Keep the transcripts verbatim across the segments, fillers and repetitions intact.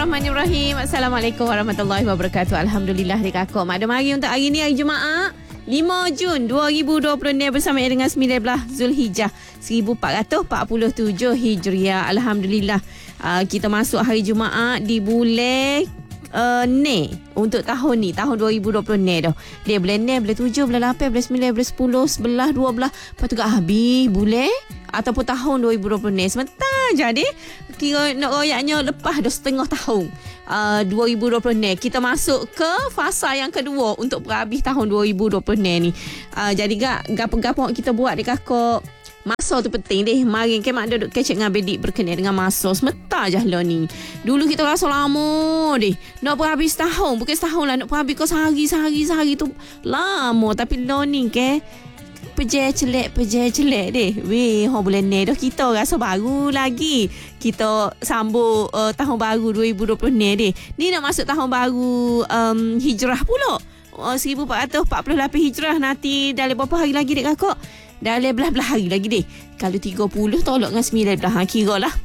Bismillahirrahmanirrahim. Assalamualaikum warahmatullahi wabarakatuh. Alhamdulillah dekat aku. Mak ada mari untuk hari ni, hari Jumaat lima Jun dua ribu dua puluh ni bersama dengan sembilan belas Zulhijjah seribu empat ratus empat puluh tujuh Hijriah. Alhamdulillah uh, kita masuk hari Jumaat di bulan uh, ni untuk tahun ni, tahun dua ribu dua puluh ni dah. Dia bulan ni, bulan tujuh, bulan lapan, bulan sembilan, bulan sepuluh, sebelas, dua belas. Lepas tu kat habis bulan ataupun tahun dua ribu dua puluh ni. Sebentar jadi kira nak royaknya lepas dah setengah tahun uh, dua ribu dua puluh ni. Kita masuk ke fasa yang kedua untuk berhabis tahun dua ribu dua puluh ni ni. Uh, jadi gak gapo-gapo kita buat dekat kakak. Masa tu penting deh. Mari ke mak duduk kecek dengan bedik berkenaan dengan masa. Sementara je lah ni. Dulu kita rasa lama deh. Nak berhabis tahun. Bukan setahun lah. Nak berhabis kau sehari, sehari, sehari tu lama. Tapi lo ni ke pejai celek, pejai celek deh. Weh, ho bulan ni dah kita rasa baru lagi. Kita sambut uh, tahun baru dua ribu dua puluh ni deh. Ni nak masuk tahun baru um, hijrah pula. Uh, seribu empat ratus empat puluh lapan hijrah. Nanti dalam berapa hari lagi dek kakak? Dalam belah-belah hari lagi deh. Kalau tiga puluh tolak dengan sembilan belah. Ha, kira lah.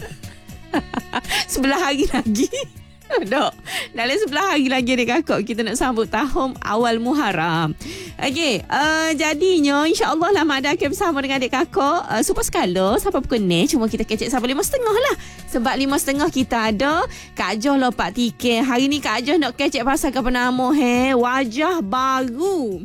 Sebelah hari lagi. Dok. Dalam sebelah hari lagi dek kakak. Kita nak sambut tahun awal Muharram. Okey, uh, jadinya insya-Allah lah mak dah akan bersama dengan adik kakak uh, super skala sampai pukul ni. Cuma kita kecek sampai lima setengah lah. Sebab lima setengah kita ada Kak Joh lopak tiket. Hari ni Kak Joh nak kecek pasal apa nama he? Wajah baru.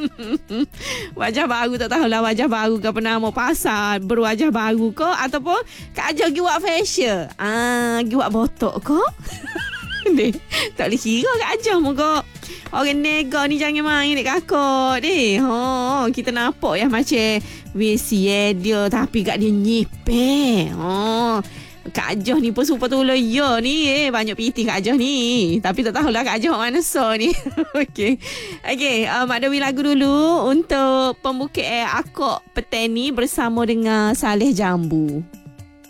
Wajah baru tak tahulah wajah baru ke apa nama pasal berwajah baru ke ataupun Kak Joh pergi buat facial. Ah, pergi buat botok ke? Deh, tak boleh kira Kak Joh muka orang nega ni jangan main dek kakak deh. Ha, kita nampak ya macam wesiye dia tapi kat dia nyipeh. Ha, Kak Joh ni pun super tolong ya ni eh banyak piti Kak Joh ni. Tapi tak tahulah Kak Joh mana so ni. Okey. Okey, uh, Mak Dewi lagu dulu untuk pembuka eh, akak petani bersama dengan Saleh Jambu.